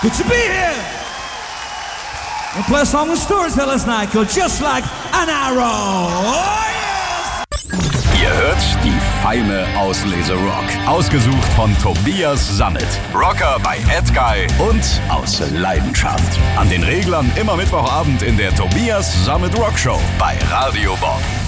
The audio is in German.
Good to be here. We'll play a song with Storytellers Night called Just Like an Arrow. Oh yes! Ihr hört die feine Auslese Rock. Ausgesucht von Tobias Sammet. Rocker bei Edguy und aus Leidenschaft. An den Reglern immer Mittwochabend in der Tobias Sammet Rock Show bei Radio Bob.